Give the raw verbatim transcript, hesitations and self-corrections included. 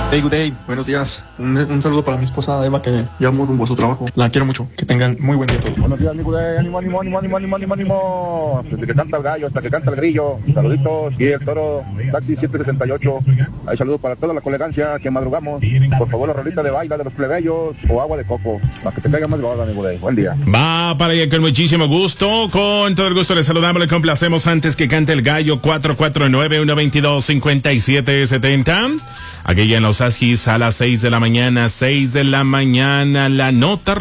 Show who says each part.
Speaker 1: Hey, good day, buenos días. Un, un saludo para mi esposa Eva, que ya amo rumbo a su trabajo. La quiero mucho. Que tengan muy buen día todos.
Speaker 2: Buenos días, mi good day. Ánimo, ánimo, ánimo, ánimo, ánimo, ánimo, ánimo. Desde que canta el gallo hasta que canta el grillo. Saluditos. Y el toro, taxi siete sesenta y ocho. Hay saludos para toda la colegancia que madrugamos. Por favor, la rolita de baila de los plebeyos o agua de coco. Para que te caiga más gorda, mi good day. Buen día.
Speaker 3: Va para allá con muchísimo gusto. Con todo el gusto le saludamos, le complacemos antes que cante el gallo. Cuatro cuatro nueve, uno veintidós, cincuenta y siete setenta. Aquella en los Asquis a las seis de la mañana, seis de la mañana, la nota